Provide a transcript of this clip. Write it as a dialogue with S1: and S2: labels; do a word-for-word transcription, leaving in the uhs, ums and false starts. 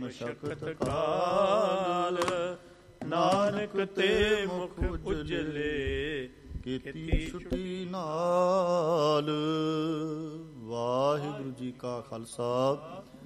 S1: ਮਸ਼ਕਤ ਕਾਲ, ਨਾਨਕ ਤੇ ਮੁਖ ਉਜਲੇ ਕੀਤੀ ਛੁਟੀ ਨਾਲ। ਵਾਹਿਗੁਰੂ ਜੀ ਕਾ ਖਾਲਸਾ,